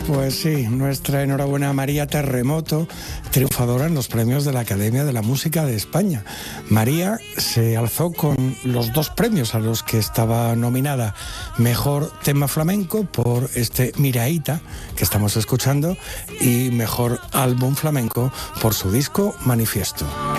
Pues sí, nuestra enhorabuena a María Terremoto, triunfadora en los premios de la Academia de la Música de España. María se alzó con los 2 premios a los que estaba nominada. Mejor tema flamenco por este Miraíta que estamos escuchando y mejor álbum flamenco por su disco Manifiesto.